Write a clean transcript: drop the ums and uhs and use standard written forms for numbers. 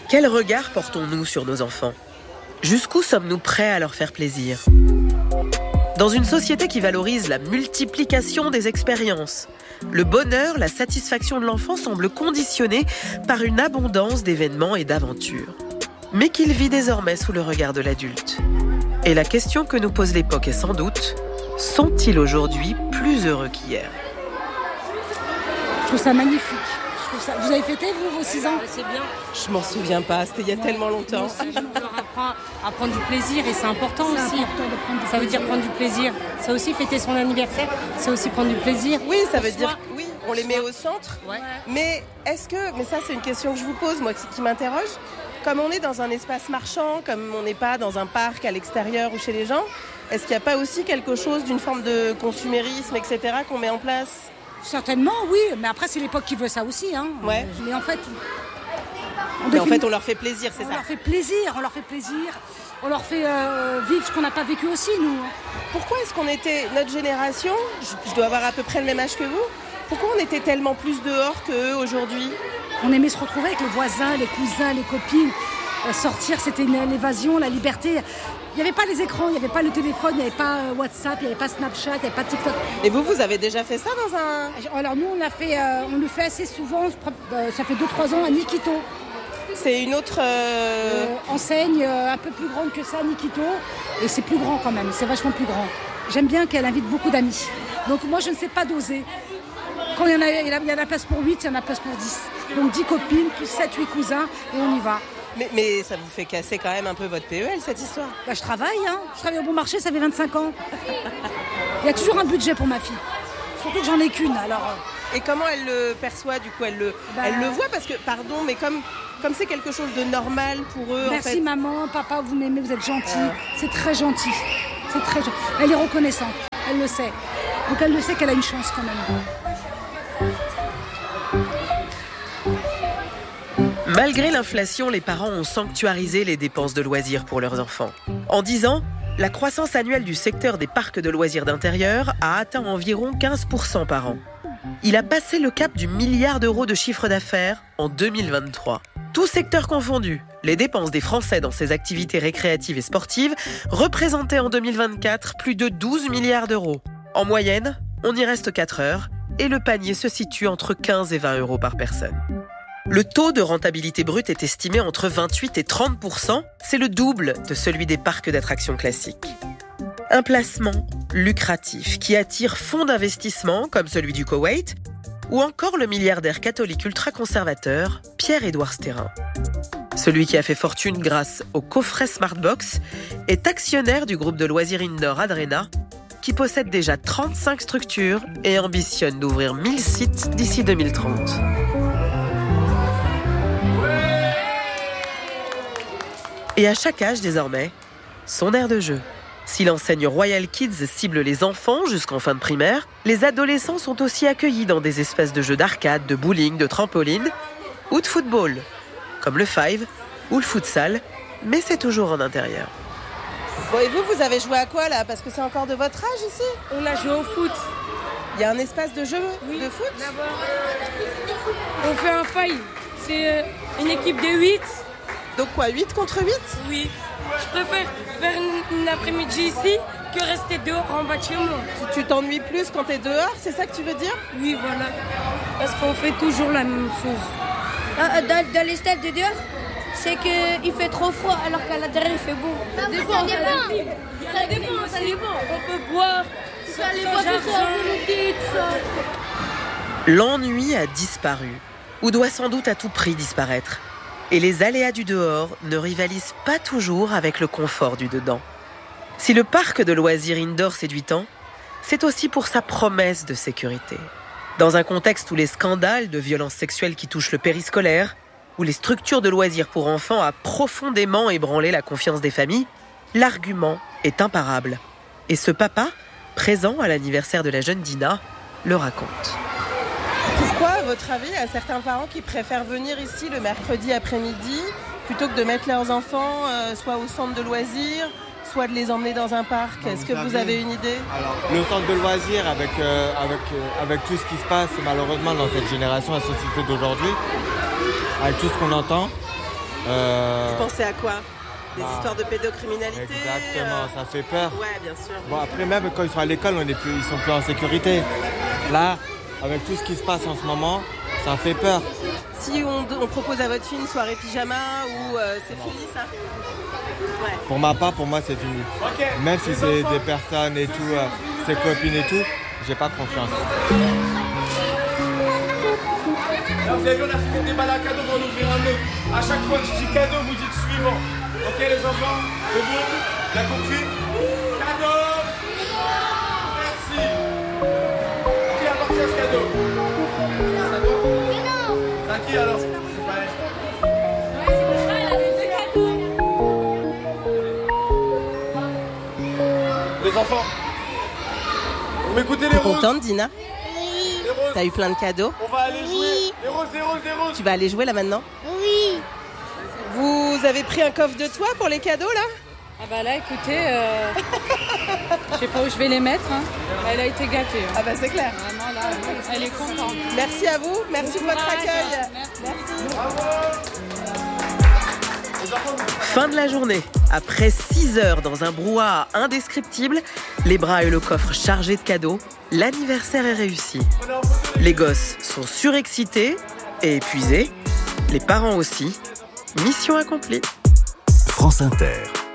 Quel regard portons-nous sur nos enfants ? Jusqu'où sommes-nous prêts à leur faire plaisir ? Dans une société qui valorise la multiplication des expériences, le bonheur, la satisfaction de l'enfant semble conditionné par une abondance d'événements et d'aventures. Mais qu'il vit désormais sous le regard de l'adulte. Et la question que nous pose l'époque est sans doute, sont-ils aujourd'hui plus heureux qu'hier ? Je trouve ça magnifique. Vous avez fêté, vous, vos 6 ans ? C'est bien. Je m'en souviens pas, c'était il y a tellement longtemps. Moi aussi, je leur apprends à prendre du plaisir et c'est important aussi. Ça veut dire prendre du plaisir. Ça aussi, fêter son anniversaire, c'est aussi prendre du plaisir. Oui, ça veut dire, oui, on les met au centre. Ouais. Mais ça c'est une question que je vous pose, moi, qui m'interroge. Comme on est dans un espace marchand, comme on n'est pas dans un parc à l'extérieur ou chez les gens, est-ce qu'il n'y a pas aussi quelque chose d'une forme de consumérisme, etc., qu'on met en place ? Certainement, oui. Mais après, c'est l'époque qui veut ça aussi. Hein. Ouais. Mais en fait... on leur fait plaisir, c'est ça ? On leur fait plaisir. On leur fait vivre ce qu'on n'a pas vécu aussi, nous. Pourquoi est-ce qu'on était, notre génération, je dois avoir à peu près le même âge que vous, pourquoi on était tellement plus dehors qu'eux aujourd'hui ? On aimait se retrouver avec les voisins, les cousins, les copines. Sortir, c'était l'évasion, la liberté. Il n'y avait pas les écrans, il n'y avait pas le téléphone, il n'y avait pas WhatsApp, il n'y avait pas Snapchat, il n'y avait pas TikTok. Et vous avez déjà fait ça dans un... Alors nous, on le fait assez souvent, ça fait 2-3 ans à Nikito. C'est une autre... enseigne un peu plus grande que ça, Nikito. Et c'est plus grand quand même, c'est vachement plus grand. J'aime bien qu'elle invite beaucoup d'amis. Donc moi, je ne sais pas doser. Quand il y a la place pour 8, il y en a la place pour 10. Donc 10 copines, plus 7-8 cousins, et on y va. Mais ça vous fait casser quand même un peu votre PEL, cette histoire ? Je travaille, Je travaille au bon marché, ça fait 25 ans. Il y a toujours un budget pour ma fille. Surtout que j'en ai qu'une, alors... Et comment elle le perçoit, du coup ? Elle le voit parce que, pardon, mais comme c'est quelque chose de normal pour eux, merci, en fait... maman, papa, vous m'aimez, vous êtes gentils. C'est très gentil. C'est très gentil. Elle est reconnaissante, elle le sait. Donc elle le sait qu'elle a une chance quand même. Malgré l'inflation, les parents ont sanctuarisé les dépenses de loisirs pour leurs enfants. En 10 ans, la croissance annuelle du secteur des parcs de loisirs d'intérieur a atteint environ 15% par an. Il a passé le cap du milliard d'euros de chiffre d'affaires en 2023. Tous secteurs confondus, les dépenses des Français dans ces activités récréatives et sportives représentaient en 2024 plus de 12 milliards d'euros. En moyenne, on y reste 4 heures et le panier se situe entre 15 et 20 euros par personne. Le taux de rentabilité brute est estimé entre 28 et 30%, c'est le double de celui des parcs d'attractions classiques. Un placement lucratif qui attire fonds d'investissement comme celui du Koweït ou encore le milliardaire catholique ultra-conservateur Pierre-Édouard Stérin. Celui qui a fait fortune grâce au coffret Smartbox est actionnaire du groupe de loisirs indoor Adrena qui possède déjà 35 structures et ambitionne d'ouvrir 1000 sites d'ici 2030. Et à chaque âge désormais, son aire de jeu. Si l'enseigne Royal Kids cible les enfants jusqu'en fin de primaire, les adolescents sont aussi accueillis dans des espaces de jeux d'arcade, de bowling, de trampoline ou de football, comme le five ou le futsal, mais c'est toujours en intérieur. Bon, et vous avez joué à quoi là ? Parce que c'est encore de votre âge ici ? On a joué au foot. Il y a un espace de jeu de foot ? On fait un five. C'est une équipe de 8. Donc quoi, 8 contre 8 ? Oui. Je préfère faire une après-midi ici que rester dehors en bâtiment. Tu t'ennuies plus quand t'es dehors, c'est ça que tu veux dire ? Oui, voilà. Parce qu'on fait toujours la même chose. Dans les stades de dehors, c'est qu'il fait trop froid alors qu'à l'intérieur il fait beau. Ça dépend. On peut boire. L'ennui a disparu, ou doit sans doute à tout prix disparaître. Et les aléas du dehors ne rivalisent pas toujours avec le confort du dedans. Si le parc de loisirs indoor séduit tant, c'est aussi pour sa promesse de sécurité. Dans un contexte où les scandales de violences sexuelles qui touchent le périscolaire, où les structures de loisirs pour enfants a profondément ébranlé la confiance des familles, l'argument est imparable. Et ce papa, présent à l'anniversaire de la jeune Dina, le raconte. Pourquoi, à votre avis, il y a certains parents qui préfèrent venir ici le mercredi après-midi plutôt que de mettre leurs enfants soit au centre de loisirs, soit de les emmener dans un parc ? Est-ce que vous avez une idée ? Alors, le centre de loisirs, avec tout ce qui se passe malheureusement dans cette génération, la société d'aujourd'hui, avec tout ce qu'on entend, Vous pensez à quoi? Des histoires de pédocriminalité? Exactement, ça fait peur. Ouais, bien sûr. Bon, après, même quand ils sont à l'école, ils sont plus en sécurité. Là, avec tout ce qui se passe en ce moment, ça fait peur. Si on propose à votre fille une soirée pyjama ou c'est fini ça? Ouais. Pour ma part, pour moi, c'est fini. Même si c'est des personnes et tout, ses copines et tout, j'ai pas confiance. Là, vous avez vu, on a fait des balles à cadeaux, on va en ouvrir un autre. À chaque fois que je dis cadeau, vous dites suivant. Ok les enfants, c'est bon? T'as compris? Cadeau! Merci! Qui a apporté ce cadeau? C'est à toi? Non! C'est à qui alors? Les enfants, vous m'écoutez les roses? T'es contente, Dina? Oui. Les roses, T'as eu plein de cadeaux? on va aller jouer. Oui. Les roses, les roses, les roses. Tu vas aller jouer là maintenant? Oui. Vous avez pris un coffre de toit pour les cadeaux là? Ah bah là, écoutez, je sais pas où je vais les mettre. Hein. Elle a été gâtée. Ah bah c'est clair. Vraiment, là, elle est contente. Merci à vous, merci de votre accueil. Fin de la journée. Après 6 heures dans un brouhaha indescriptible, les bras et le coffre chargés de cadeaux, l'anniversaire est réussi. Les gosses sont surexcités et épuisés, les parents aussi. Mission accomplie. France Inter.